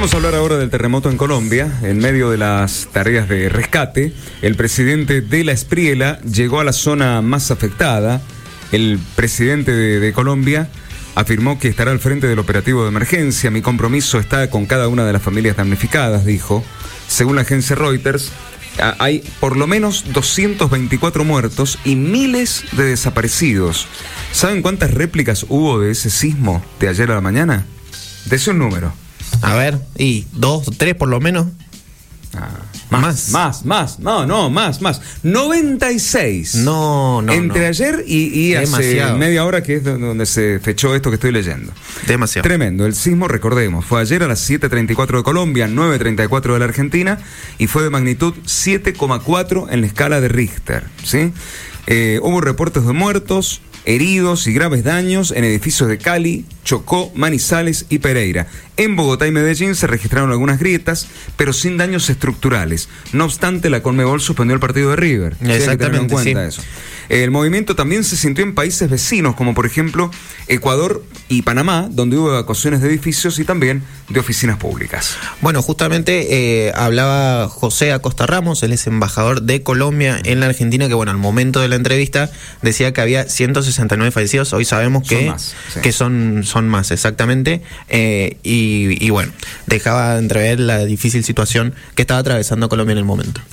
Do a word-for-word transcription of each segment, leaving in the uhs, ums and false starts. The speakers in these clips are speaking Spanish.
Vamos a hablar ahora del terremoto en Colombia. En medio de las tareas de rescate, el presidente de la Espriella llegó a la zona más afectada. El presidente de, de Colombia afirmó que estará al frente del operativo de emergencia. Mi compromiso está con cada una de las familias damnificadas, dijo. Según la agencia Reuters, hay por lo menos doscientos veinticuatro muertos y miles de desaparecidos. ¿Saben cuántas réplicas hubo de ese sismo de ayer a la mañana? Dese un número. A ver, y dos, tres por lo menos. Ah, más, más, más, no, no, más, más. noventa y seis. No, no, Entre no. ayer y, y hace Demasiado. media hora, que es donde se fechó esto que estoy leyendo. Demasiado. Tremendo. El sismo, recordemos, fue ayer a las siete treinta y cuatro de Colombia, nueve treinta y cuatro de la Argentina, y fue de magnitud siete coma cuatro en la escala de Richter, ¿sí? Eh, hubo reportes de muertos, heridos y graves daños en edificios de Cali, Chocó, Manizales y Pereira. En Bogotá y Medellín se registraron algunas grietas, pero sin daños estructurales. No obstante, la Conmebol suspendió el partido de River. Exactamente, sí, hay que tener en cuenta sí. eso. El movimiento también se sintió en países vecinos, como por ejemplo Ecuador y Panamá, donde hubo evacuaciones de edificios y también de oficinas públicas. Bueno, justamente eh, hablaba José Acosta Ramos, él es embajador de Colombia en la Argentina, que bueno, al momento de la entrevista decía que había ciento sesenta y nueve fallecidos. Hoy sabemos que son más, sí. que son, son más, exactamente. Eh, y, y bueno, dejaba entrever la difícil situación que estaba atravesando Colombia en el momento.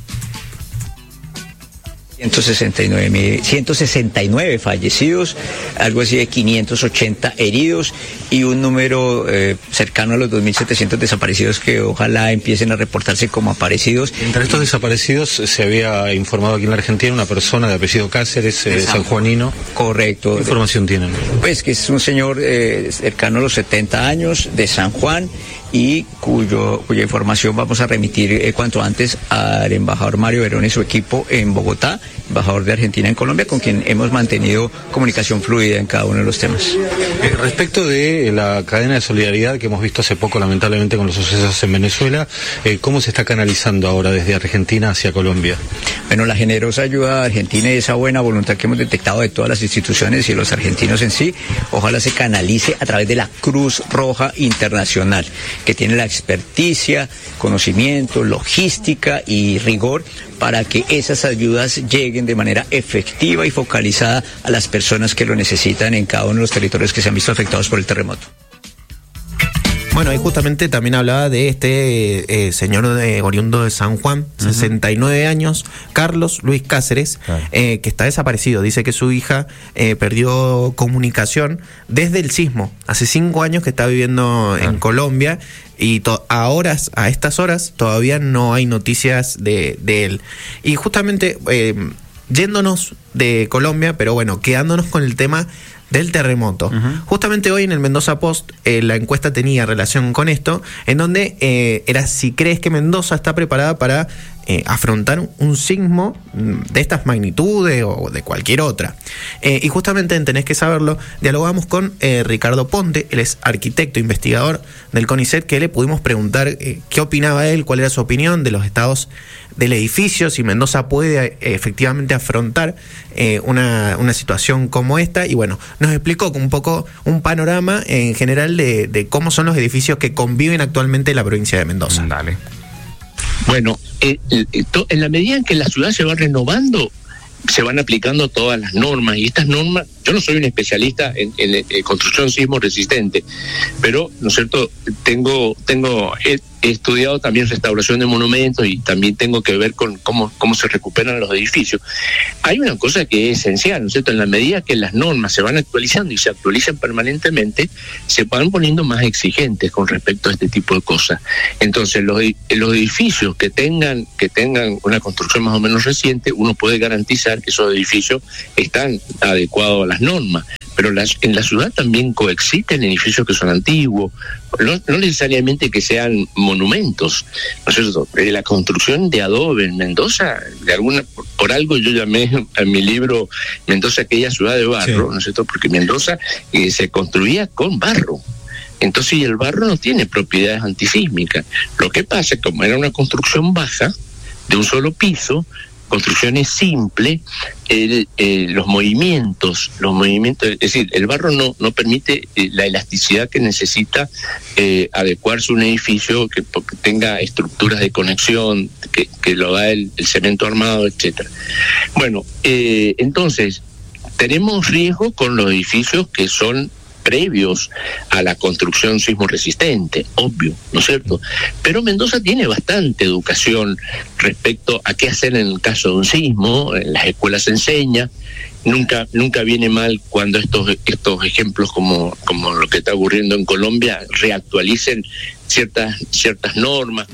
ciento sesenta y nueve, ciento sesenta y nueve fallecidos, algo así de quinientos ochenta heridos y un número eh, cercano a los dos mil setecientos desaparecidos que ojalá empiecen a reportarse como aparecidos. Entre estos desaparecidos se había informado aquí en la Argentina una persona de apellido Cáceres, eh, sanjuanino. Correcto. ¿Qué información tienen? Pues que es un señor eh, cercano a los setenta años de San Juan y cuyo, cuya información vamos a remitir eh, cuanto antes al embajador Mario Verón y su equipo en Bogotá, embajador de Argentina en Colombia, con quien hemos mantenido comunicación fluida en cada uno de los temas. Eh, respecto de la cadena de solidaridad que hemos visto hace poco, lamentablemente, con los sucesos en Venezuela, eh, ¿cómo se está canalizando ahora desde Argentina hacia Colombia? Bueno, la generosa ayuda de Argentina y esa buena voluntad que hemos detectado de todas las instituciones y los argentinos en sí, ojalá se canalice a través de la Cruz Roja Internacional, que tiene la experticia, conocimiento, logística y rigor para que esas ayudas lleguen de manera efectiva y focalizada a las personas que lo necesitan en cada uno de los territorios que se han visto afectados por el terremoto. Bueno, y justamente también hablaba de este eh, señor de, oriundo de San Juan, uh-huh. sesenta y nueve años, Carlos Luis Cáceres, claro. eh, que está desaparecido. Dice que su hija eh, perdió comunicación desde el sismo. Hace cinco años que está viviendo claro. en Colombia y to- a horas, a estas horas todavía no hay noticias de, de él. Y justamente eh, yéndonos de Colombia, pero bueno, quedándonos con el tema del terremoto. Uh-huh. Justamente hoy en el Mendoza Post eh, la encuesta tenía relación con esto, en donde eh, era si crees que Mendoza está preparada para eh, afrontar un sismo de estas magnitudes o de cualquier otra. Eh, y justamente en Tenés que Saberlo dialogamos con eh, Ricardo Ponte, él es arquitecto, investigador del CONICET, que le pudimos preguntar eh, qué opinaba él, cuál era su opinión de los estados del edificio, si Mendoza puede eh, efectivamente afrontar eh, una, una situación como esta, y bueno, nos explicó un poco un panorama en general de, de cómo son los edificios que conviven actualmente en la provincia de Mendoza. Dale. Bueno, eh, eh, to, en la medida en que la ciudad se va renovando, se van aplicando todas las normas, y estas normas, yo no soy un especialista en, en, en construcción sismo resistente, pero, ¿no es cierto?, tengo, tengo, he, he estudiado también restauración de monumentos y también tengo que ver con cómo, cómo se recuperan los edificios. Hay una cosa que es esencial, ¿no es cierto?, en la medida que las normas se van actualizando y se actualizan permanentemente, se van poniendo más exigentes con respecto a este tipo de cosas. Entonces, los, los edificios que tengan, que tengan una construcción más o menos reciente, uno puede garantizar que esos edificios están adecuados a las normas, pero las, en la ciudad también coexisten edificios que son antiguos, no, no necesariamente que sean monumentos, ¿no es cierto? La construcción de adobe en Mendoza, de alguna, por, por algo yo llamé a mi libro Mendoza aquella ciudad de barro, sí. ¿No es cierto? Porque Mendoza eh, se construía con barro. Entonces, y el barro no tiene propiedades antisísmicas. Lo que pasa es que como era una construcción baja, de un solo piso, construcción es simple, el, eh, los movimientos, los movimientos, es decir, el barro no, no permite eh, la elasticidad que necesita eh, adecuarse a un edificio que, que tenga estructuras de conexión, que, que lo da el, el cemento armado, etcétera. Bueno, eh, entonces, tenemos riesgo con los edificios que son previos a la construcción sismo resistente, obvio, ¿no es cierto? Pero Mendoza tiene bastante educación respecto a qué hacer en el caso de un sismo, en las escuelas se enseña, nunca nunca viene mal cuando estos estos ejemplos como, como lo que está ocurriendo en Colombia reactualicen ciertas, ciertas normas.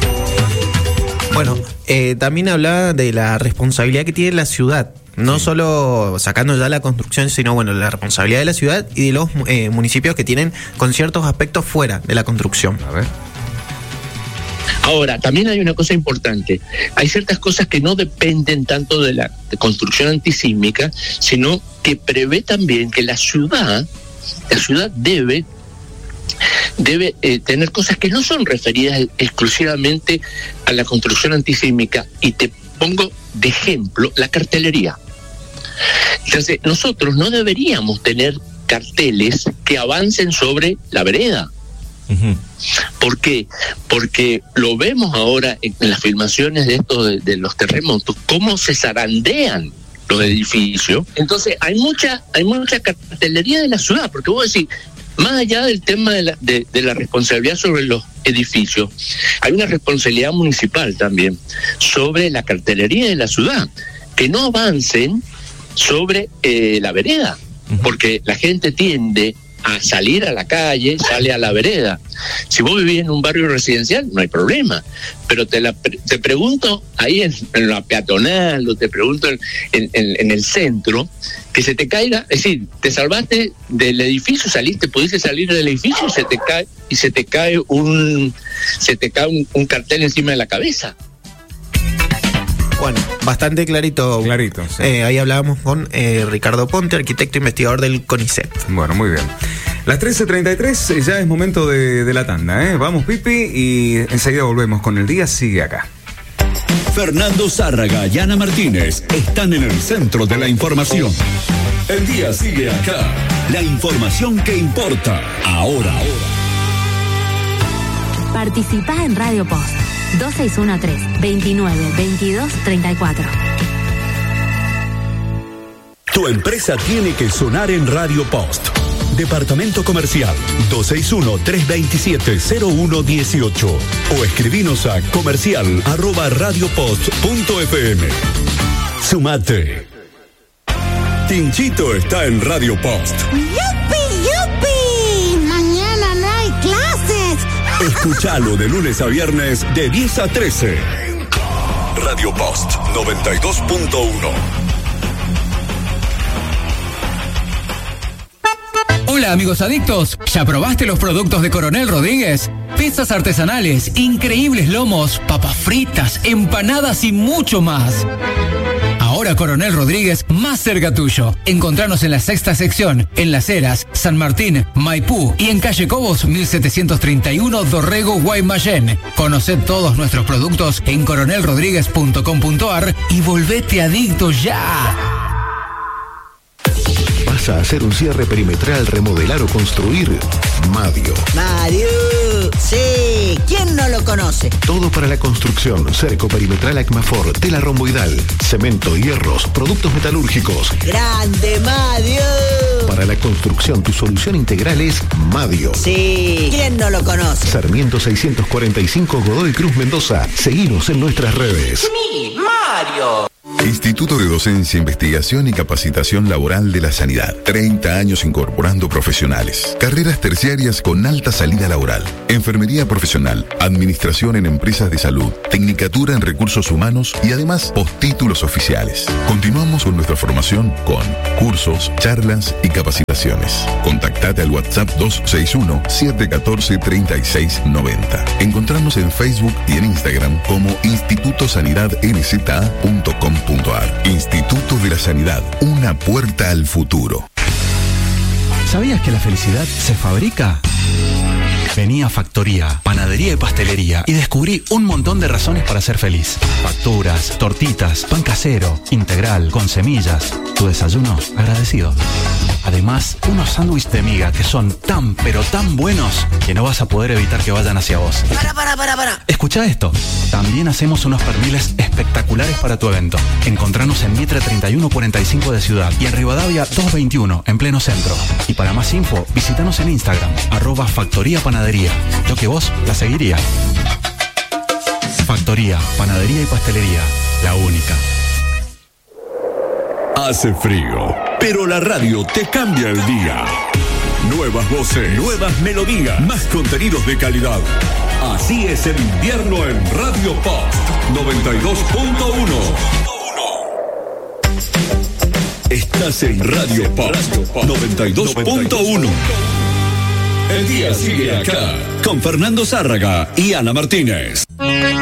Bueno, eh, también hablaba de la responsabilidad que tiene la ciudad. No sí. solo sacando ya la construcción, sino bueno, la responsabilidad de la ciudad y de los eh, municipios que tienen con ciertos aspectos fuera de la construcción. A ver. Ahora, también hay una cosa importante. Hay ciertas cosas que no dependen tanto de la de construcción antisísmica, sino que prevé también que la ciudad, la ciudad debe debe eh, tener cosas que no son referidas exclusivamente a la construcción antisísmica. Y te pongo de ejemplo la cartelería. Entonces, nosotros no deberíamos tener carteles que avancen sobre la vereda. Uh-huh. ¿Por qué? Porque lo vemos ahora en, en las filmaciones de estos de, de los terremotos, cómo se zarandean los edificios. Entonces, hay mucha, hay mucha cartelería de la ciudad, porque vos decís, más allá del tema de la, de, de la responsabilidad sobre los edificios, hay una responsabilidad municipal también sobre la cartelería de la ciudad, que no avancen sobre eh, la vereda, porque la gente tiende a salir a la calle, sale a la vereda. Si vos vivís en un barrio residencial, no hay problema, pero te, la, te pregunto ahí en, en la peatonal, o te pregunto en, en, en el centro, que se te caiga, es decir, te salvaste del edificio, saliste, pudiste salir del edificio y se te cae, y se te cae un, se te cae un, un cartel encima de la cabeza. Bueno, bastante clarito. Clarito, sí. Eh, ahí hablábamos con eh, Ricardo Ponte, arquitecto investigador del CONICET. Bueno, muy bien. Las trece treinta y tres, ya es momento de, de la tanda, ¿eh? Vamos, Pipi, y enseguida volvemos con El Día Sigue Acá. Fernando Zárraga y Ana Martínez están en el centro de la información. El Día Sigue Acá. La información que importa ahora. Participá en Radio Post. dos seis uno tres, veintinueve, veintidós, treinta y cuatro. Tu empresa tiene que sonar en Radio Post. Departamento Comercial dos seis uno, tres dos siete, cero uno uno ocho o escribinos a comercial arroba radiopost punto f m. Sumate. Tinchito está en Radio Post. ¡Yupi, yupi! Mañana no hay clases. Escúchalo de lunes a viernes de diez a trece. Radio Post noventa y dos punto uno. Hola amigos adictos, ¿ya probaste los productos de Coronel Rodríguez? Pizzas artesanales, increíbles lomos, papas fritas, empanadas y mucho más. Ahora Coronel Rodríguez, más cerca tuyo. Encontranos en la sexta sección, en Las Heras, San Martín, Maipú y en calle Cobos mil setecientos treinta y uno, Dorrego, Guaymallén. Conoced todos nuestros productos en coronel rodríguez punto com punto a r y volvete adicto ya. ¿Vas a hacer un cierre perimetral, remodelar o construir? Madio. Madio, sí, ¿quién no lo conoce? Todo para la construcción, cerco perimetral Acmafor, tela romboidal, cemento, hierros, productos metalúrgicos. ¡Grande Madio! Para la construcción, tu solución integral es Madio. Sí, ¿quién no lo conoce? Sarmiento seiscientos cuarenta y cinco, Godoy Cruz, Mendoza. Seguinos en nuestras redes. ¡Mi Mario! Instituto de Docencia, Investigación y Capacitación Laboral de la Sanidad. treinta años incorporando profesionales. Carreras terciarias con alta salida laboral. Enfermería profesional, administración en empresas de salud, tecnicatura en recursos humanos y además postítulos oficiales. Continuamos con nuestra formación con cursos, charlas y capacitaciones. Contactate al WhatsApp dos seis uno, siete uno cuatro, tres seis nueve cero. Encontrarnos en Facebook y en Instagram como Instituto Sanidad N Z A punto com punto a r. Instituto de la Sanidad, una puerta al futuro. ¿Sabías que la felicidad se fabrica? Vení a Factoría, panadería y pastelería y descubrí un montón de razones para ser feliz. Facturas, tortitas, pan casero, integral, con semillas. Tu desayuno agradecido. Además, unos sándwiches de miga que son tan pero tan buenos que no vas a poder evitar que vayan hacia vos. Para, para, para, para. Escucha esto. También hacemos unos perniles espectaculares para tu evento. Encontranos en Mitre treinta y uno cuarenta y cinco de Ciudad y en Rivadavia doscientos veintiuno en pleno centro. Y para más info, visítanos en Instagram, arroba Factoría Panadería. Yo que vos la seguiría. Factoría, panadería y pastelería. La única. Hace frío, pero la radio te cambia el día. Nuevas voces, nuevas melodías, más contenidos de calidad. Así es el invierno en Radio Post noventa y dos punto uno. Estás en Radio Post noventa y dos punto uno. El día sigue acá con Fernando Zárraga y Ana Martínez.